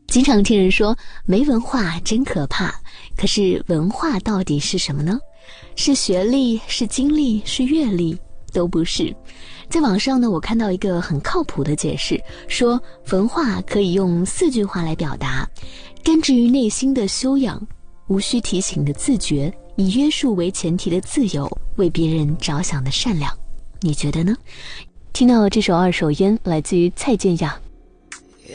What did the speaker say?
经常听人说没文化真可怕，可是文化到底是什么呢？是学历，是经历，是阅历？都不是。在网上呢，我看到一个很靠谱的解释，说文化可以用4句话来表达：根植于内心的修养，无需提醒的自觉，以约束为前提的自由，为别人着想的善良。你觉得呢？听到这首《二手烟》来自于蔡健雅，